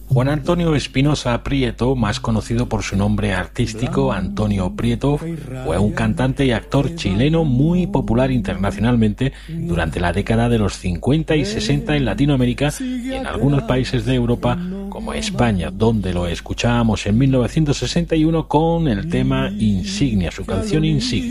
Juan Antonio Espinosa Prieto, más conocido por su nombre artístico Antonio Prieto, fue un cantante y actor chileno muy popular internacionalmente durante la década de los 50 y 60 en Latinoamérica y en algunos países de Europa como España, donde lo escuchábamos en 1961 con el tema Insignia, su canción Insignia.